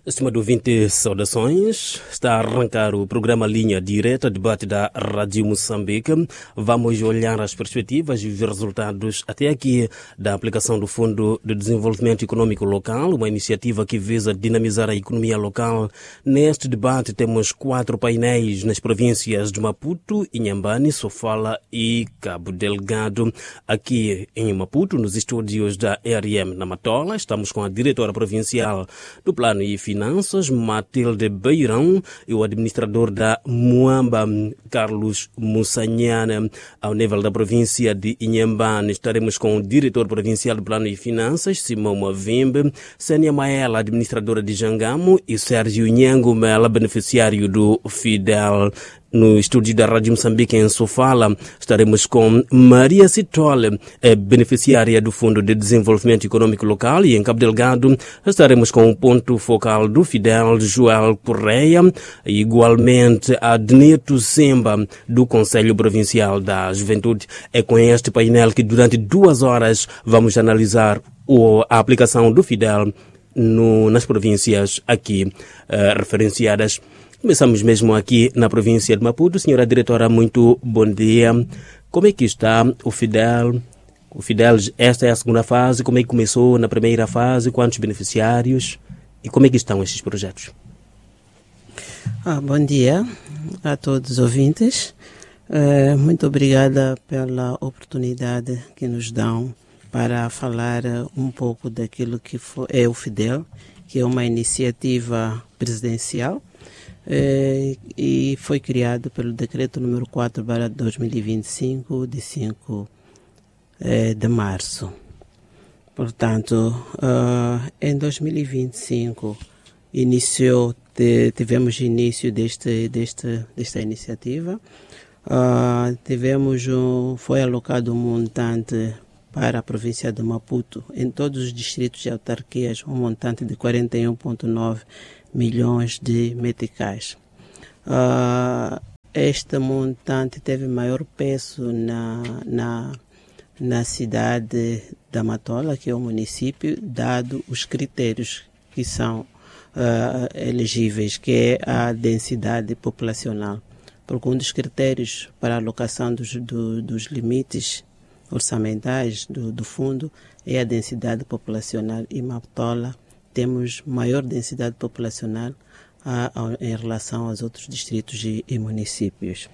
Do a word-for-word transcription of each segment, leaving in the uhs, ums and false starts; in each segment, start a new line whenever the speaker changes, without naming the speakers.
Estimado ouvinte, saudações. Está a arrancar o programa Linha Direta, debate da Rádio Moçambique. Vamos olhar as perspectivas e os resultados até aqui da aplicação do Fundo de Desenvolvimento Econômico Local, uma iniciativa que visa dinamizar a economia local. Neste debate temos quatro painéis nas províncias de Maputo, Inhambane, Sofala e Cabo Delgado. Aqui em Maputo, nos estúdios da E R M na Matola, estamos com a diretora provincial do Plano e Finanças, Matilde Beirão, e o administrador da Muamba, Carlos Mussanhana. Ao nível da província de Inhambane, estaremos com o diretor provincial do Plano e Finanças, Simão Mavimbe, Sênia Maela, administradora de Jangamo, e Sérgio Nhango Mela, beneficiário do Fidel. No estúdio da Rádio Moçambique, em Sofala, estaremos com Maria Citole, beneficiária do Fundo de Desenvolvimento Econômico Local, e em Cabo Delgado estaremos com o ponto focal do Fidel, Joel Correia, e igualmente a Deneto Semba, do Conselho Provincial da Juventude. É com este painel que durante duas horas vamos analisar o, a aplicação do Fidel no, nas províncias aqui uh, referenciadas. Começamos mesmo aqui na província de Maputo. Senhora diretora, muito bom dia. Como é que está o Fidel? O Fidel, esta é a segunda fase. Como é que começou na primeira fase? Quantos beneficiários? E como é que estão estes projetos?
Ah, bom dia a todos os ouvintes. É, muito obrigada pela oportunidade que nos dão para falar um pouco daquilo que foi, é o Fidel, que é uma iniciativa presidencial. É, e foi criado pelo decreto número quatro barra dois mil e vinte e cinco, de cinco é, de março. Portanto, uh, em dois mil e vinte e cinco iniciou, te, tivemos início deste, deste, desta iniciativa. Uh, tivemos um, foi alocado um montante para a província de Maputo, em todos os distritos e autarquias, um montante de quarenta e um vírgula nove milhões de meticais. Uh, este montante teve maior peso na, na, na cidade da Matola, que é o município, dado os critérios que são uh, elegíveis, que é a densidade populacional. Porque um dos critérios para a alocação dos, do, dos limites orçamentais do, do fundo é a densidade populacional, e Matola temos maior densidade populacional a, a, em relação aos outros distritos e, e municípios.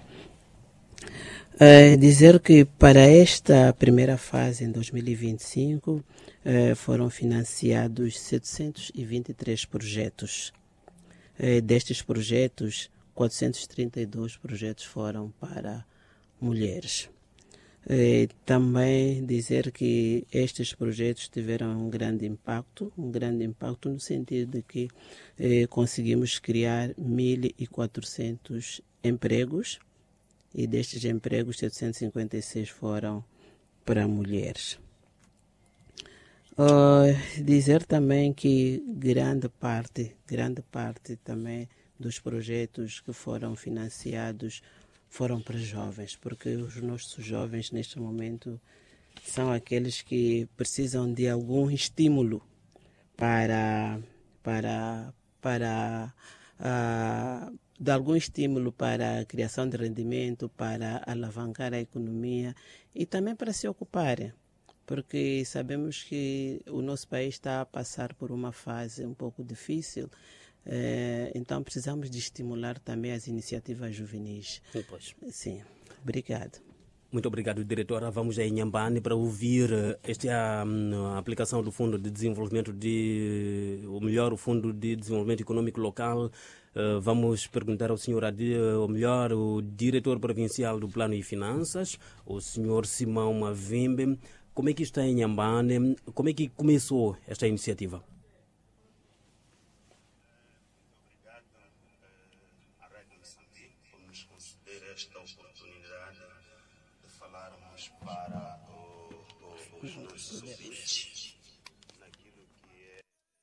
É, dizer que para esta primeira fase, em dois mil e vinte e cinco, é, foram financiados setecentos e vinte e três projetos. É, destes projetos, quatrocentos e trinta e dois projetos foram para mulheres. É, também dizer que estes projetos tiveram um grande impacto, um grande impacto no sentido de que é, conseguimos criar mil e quatrocentos empregos, e destes empregos setecentos e cinquenta e seis foram para mulheres. Uh, dizer também que grande parte, grande parte também dos projetos que foram financiados foram para jovens, porque os nossos jovens neste momento são aqueles que precisam de algum estímulo para, para, para uh, de algum estímulo para a criação de rendimento, para alavancar a economia e também para se ocuparem, porque sabemos que o nosso país está a passar por uma fase um pouco difícil. É, então precisamos de estimular também as iniciativas juvenis.
Pois.
Sim, obrigado.
Muito obrigado, diretora. Vamos a Inhambane para ouvir esta é a, a aplicação do Fundo de Desenvolvimento de, ou melhor, o Fundo de Desenvolvimento Econômico Local. Uh, vamos perguntar ao senhor, ou melhor, o diretor provincial do Plano e Finanças, o senhor Simão Mavimbe, como é que está em Inhambane, como é que começou esta iniciativa?
Esta oportunidade de falarmos para o, o, os nossos ouvintes.